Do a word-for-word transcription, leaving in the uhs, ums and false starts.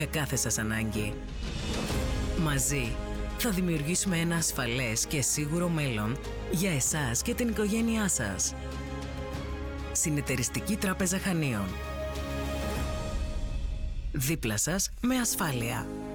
για κάθε σας ανάγκη. Μαζί θα δημιουργήσουμε ένα ασφαλές και σίγουρο μέλλον για εσάς και την οικογένειά σας. Συνεταιριστική Τράπεζα Χανίων. Δίπλα σας με ασφάλεια.